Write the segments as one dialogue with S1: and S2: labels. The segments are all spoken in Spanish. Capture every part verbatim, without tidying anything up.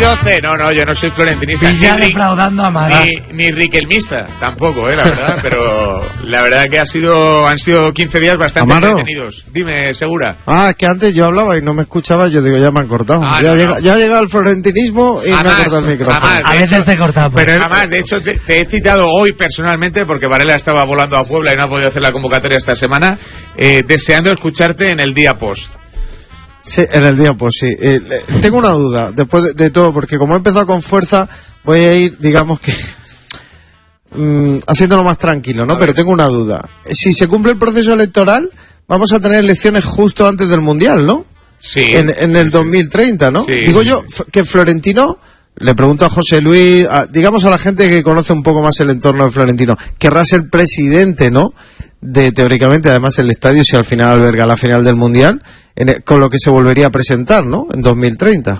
S1: doce, no, no, yo no soy florentinista.
S2: Y ya defraudando a Madrid.
S1: Ni, ni riquelmista, tampoco, eh, la verdad, pero la verdad que ha sido, han sido quince días bastante
S3: Amaro.
S1: entretenidos. Dime, Segura.
S3: Ah, es que antes yo hablaba y no me escuchaba, yo digo, ya me han cortado.
S1: Ah,
S3: ya,
S1: no,
S3: llega,
S1: no.
S3: ya llega el florentinismo y
S1: Jamás,
S3: me ha cortado el micrófono.
S1: jamás.
S2: A
S1: de
S2: veces
S1: hecho,
S2: te cortamos.
S1: Pero jamás, de hecho, te, te he citado hoy personalmente porque Varela estaba volando a Puebla y no ha podido hacer la convocatoria esta semana, eh, deseando escucharte en el día post.
S3: Sí, en el día, pues sí. Eh, tengo una duda, después de, de todo, porque como he empezado con fuerza, voy a ir, digamos que, mmm, haciéndolo más tranquilo, ¿no? Pero tengo una duda. Si se cumple el proceso electoral, vamos a tener elecciones justo antes del Mundial, ¿no?
S1: Sí.
S3: En, en el dos mil treinta, ¿no?
S1: Sí.
S3: Digo yo que Florentino, le pregunto a José Luis, a, digamos a la gente que conoce un poco más el entorno de Florentino, querrá ser presidente, ¿no? De, teóricamente, además, el estadio, si al final alberga la final del Mundial, en el, con lo que se volvería a presentar, ¿no? En dos mil treinta.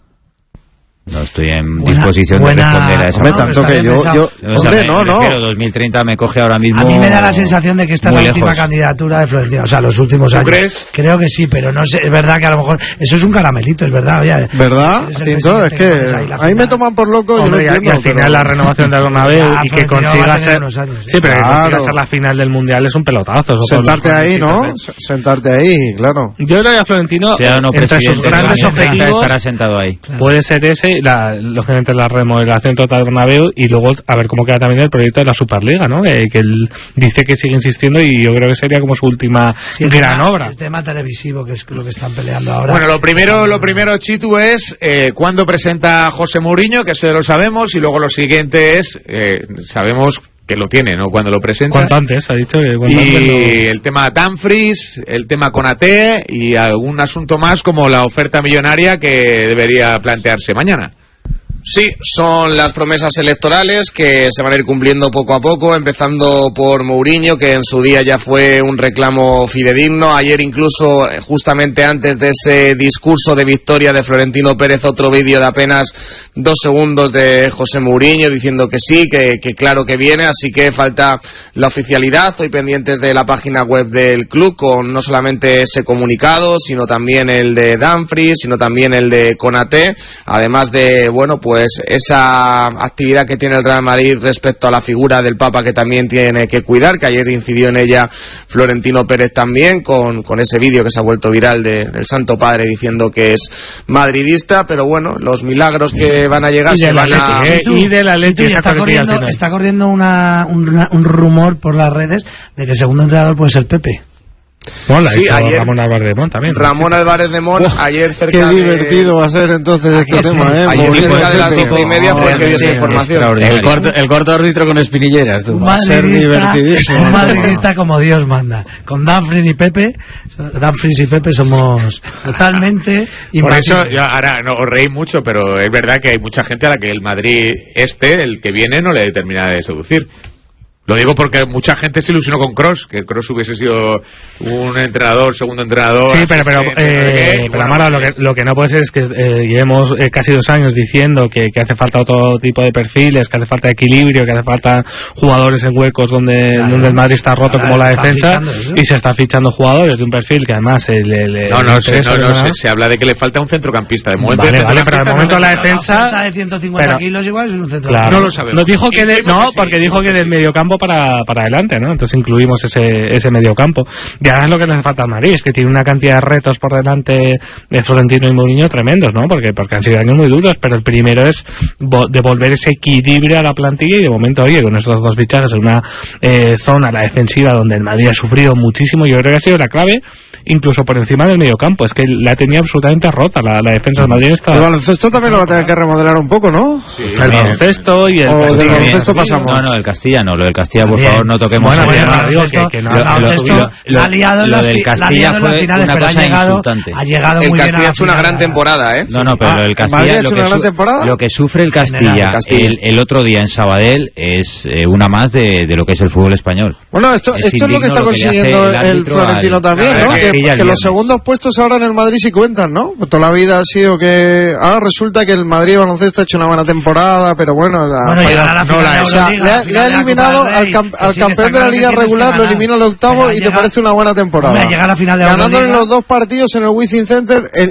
S4: No estoy en
S2: Buena,
S4: disposición
S2: buena,
S4: de responder a eso.
S3: Hombre,
S2: no,
S3: tanto
S2: está
S3: que
S2: bien
S3: yo,
S2: pensado.
S3: yo,
S4: O sea,
S3: hombre,
S4: me
S3: no, no.
S4: refiero, dos mil treinta me coge ahora mismo.
S2: A mí me da la sensación de que esta es
S4: muy
S2: la última
S4: lejos.
S2: candidatura de Florentino, o sea, los últimos
S1: ¿Tú
S2: años.
S1: crees?
S2: Creo que sí, pero no sé, es verdad que a lo mejor eso es un caramelito, es verdad, oye.
S3: ¿Verdad?
S2: Eres el
S3: Tinto, es
S2: presidente
S3: que
S2: pones ahí la
S3: ahí me
S2: final.
S3: toman por loco,
S5: Hombre,
S3: yo
S5: y,
S3: lo
S5: y
S3: entiendo.
S5: al final
S3: pero-
S5: la renovación de Bernabéu
S2: Ah,
S5: y que
S2: Florentino va a
S5: consiga
S2: tener
S5: ser
S2: unos años,
S5: sí, pero que
S3: Claro.
S5: consiga ser la final del Mundial es un pelotazo. eso
S3: Sentarte
S5: todos los
S3: ahí, ¿no?
S5: necesitas, ¿eh?
S3: Sentarte ahí, claro.
S5: Yo creo que a Florentino,
S4: Sea o no
S5: entre sus
S4: presidente de
S5: grandes
S4: dos mil treinta,
S5: objetivos,
S4: estará sentado ahí.
S5: puede ser ese, la, lógicamente la remodelación total de Bernabéu y luego a ver cómo queda también el proyecto de la Superliga, ¿no? Eh, que él dice que sigue insistiendo y yo creo que sería como su última
S2: Sí, el
S5: gran
S2: tema-
S5: obra.
S2: El tema televisivo, que es lo que están peleando ahora.
S1: Bueno, lo primero, lo primero, Chitu, es eh, cuándo presenta José Mourinho, que eso ya lo sabemos, y luego lo siguiente es, eh, sabemos que lo tiene, ¿no? Cuando lo presenta.
S5: Cuanto antes, ha dicho que cuanto
S1: Y
S5: antes lo-
S1: el tema Dumfries, el tema Konaté y algún asunto más como la oferta millonaria que debería plantearse mañana.
S6: Sí, son las promesas electorales que se van a ir cumpliendo poco a poco, empezando por Mourinho, que en su día ya fue un reclamo fidedigno. Ayer incluso, justamente antes de ese discurso de victoria de Florentino Pérez, otro vídeo de apenas dos segundos de José Mourinho diciendo que sí, que, que claro que viene, así que falta la oficialidad. Hoy pendientes de la página web del club con no solamente ese comunicado, sino también el de Dumfries, sino también el de Konaté, además de, bueno, pues pues esa actividad que tiene el Real Madrid respecto a la figura del Papa, que también tiene que cuidar, que ayer incidió en ella Florentino Pérez también, con, con ese vídeo que se ha vuelto viral de, del Santo Padre diciendo que es madridista, pero bueno, los milagros que van a llegar
S5: Y
S6: se
S5: del
S6: van a...
S5: Atleti, ¿eh? Y del Atleti,
S2: Sí,
S5: esa
S2: está
S5: coletilla al
S2: corriendo,
S5: final.
S2: está corriendo una, un, un rumor por las redes de que el segundo entrenador puede ser Pepe.
S5: Bueno, la ha
S6: Sí,
S5: dicho
S6: ayer-
S5: Ramón Álvarez de Mon también. ¿no?
S6: Ramón Álvarez de Mon,
S3: Uf,
S6: ayer cerca
S3: Qué
S6: de...
S3: divertido va a ser entonces este
S6: Ayer-
S3: tema, ¿eh?
S6: ayer
S3: Mourinho
S6: cerca de las
S3: Pepe.
S6: doce y media fue el que dio esa información.
S4: El corto, el corto árbitro con espinilleras, tú.
S2: Un
S3: Va a ser
S2: madridista,
S3: divertidísimo.
S2: un madridista como Dios manda. Con Dumfries y Pepe, Dumfries y Pepe somos totalmente
S1: Por eso,
S2: imbatibles.
S1: yo ahora no os reí mucho, pero es verdad que hay mucha gente a la que el Madrid este, el que viene, no le termina de seducir. Lo digo porque mucha gente se ilusionó con Kroos, que Kroos hubiese sido un entrenador, segundo entrenador.
S5: Sí, pero, pero,
S1: asistente, no sé
S5: eh,
S1: qué, y
S5: pero
S1: bueno,
S5: Amaro, lo
S1: pues,
S5: que, lo que no puede ser es que eh, llevemos eh, casi dos años diciendo que, que hace falta otro tipo de perfiles, que hace falta equilibrio, que hace falta jugadores en huecos donde,
S2: Claro.
S5: donde el Madrid está roto
S2: Ahora
S5: como la
S2: están
S5: defensa,
S2: fichando eso.
S5: y se está fichando jugadores de un perfil que además eh, le, le-
S1: No,
S5: le
S1: no, se,
S5: interesa,
S1: no, no,
S5: ¿verdad?
S1: se, se habla de que le falta un centrocampista. De momento,
S5: Vale,
S1: el
S5: vale, pero de
S1: centrocampista
S5: momento
S1: no
S5: la
S1: le falta.
S5: defensa-
S2: Oferta de ciento cincuenta
S5: pero-
S2: kilos igual es un centro.
S5: Claro.
S1: No lo sabemos.
S5: Nos dijo que de-
S1: Incluimos
S5: no,
S1: que sí,
S5: porque dijo que
S1: incluimos
S5: del
S1: que sí.
S5: mediocampo para, para adelante, ¿no? Entonces incluimos ese, ese mediocampo. Y ahora es lo que le hace falta al Madrid, es que tiene una cantidad de retos por delante de Florentino y Mourinho tremendos, ¿no? Porque, porque han sido años muy duros, pero el primero es vo- devolver ese equilibrio a la plantilla y de momento, oye, con estos dos fichajes en una eh, zona, la defensiva, donde el Madrid ha sufrido muchísimo, yo creo que ha sido la clave, incluso por encima del mediocampo, es que la tenía absolutamente rota, la, la defensa del Madrid está...
S3: El baloncesto también lo va a tener que remodelar un poco, ¿no?
S5: el
S4: también.
S5: baloncesto y el
S3: O del
S5: Castilla.
S3: baloncesto pasamos.
S4: No, no, el Castilla no, lo del Castilla, por
S2: También.
S4: favor, no toquemos
S5: Bueno,
S4: el
S5: bueno,
S4: tema.
S5: no, digo
S2: Esto-
S5: que- que no-
S4: Lo-
S2: no,
S4: lo-
S2: esto
S4: lo- lo-
S2: ha liado en
S4: lo
S2: las
S4: del
S2: fi- la ha
S4: Castilla
S2: liado en las
S4: fue
S2: finales,
S4: una
S2: pero ha
S4: cosa
S2: llegado,
S4: insultante.
S2: ha llegado
S6: El
S2: muy bien a
S6: Castilla
S2: la
S6: ha hecho una
S2: final.
S6: gran temporada, ¿eh?
S4: No, no, pero
S3: Ah,
S4: el
S3: ¿Madrid ha
S4: Castilla,
S3: hecho
S4: lo
S3: una
S4: que,
S3: gran
S4: su-
S3: temporada?
S4: lo que sufre el
S2: General,
S4: Castilla,
S6: Castilla.
S4: el, el otro día en Sabadell es eh, una más de, de lo que es el fútbol español.
S3: Bueno, esto,
S4: Es
S3: esto es lo que
S4: indigno
S3: está
S4: lo que le hace
S3: consiguiendo
S4: el
S3: el,
S4: árbitro
S3: Florentino
S4: al-
S3: también,
S1: al
S3: ¿no?
S1: Castilla
S3: Que,
S4: el
S3: que los
S4: viernes.
S3: segundos puestos ahora en el Madrid sí cuentan, ¿no? Pues toda la vida ha sido que... Ahora resulta que el Madrid baloncesto ha hecho una buena temporada, pero bueno... La,
S2: Bueno, y
S3: falla-
S2: ahora la
S3: no
S2: final
S3: la
S2: de
S3: ha- o sea,
S2: Euroliga,
S3: le ha,
S2: la
S3: le
S2: final
S3: ha
S2: de la
S3: eliminado
S2: Copa del
S3: al,
S2: Rey,
S3: cam-
S2: que
S3: al
S2: sí, que
S3: campeón
S2: está
S3: de la
S2: claro que
S3: Liga
S2: tienes que
S3: regular, lo
S2: ganar.
S3: elimina al octavo
S2: Pero
S3: y te
S2: llega-
S3: parece una buena temporada.
S2: Hombre, llega a la final de
S3: Ganándole
S2: Euroliga.
S3: los dos partidos en el Wizzing Center, el,